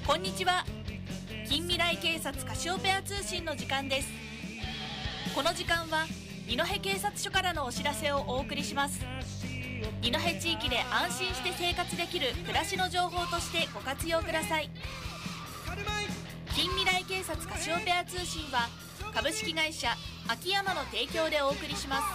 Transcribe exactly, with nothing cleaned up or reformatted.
こんにちは。近未来警察カシオペア通信の時間です。この時間は二戸警察署からのお知らせをお送りします。二戸地域で安心して生活できる暮らしの情報としてご活用ください。近未来警察カシオペア通信は株式会社秋山の提供でお送りします。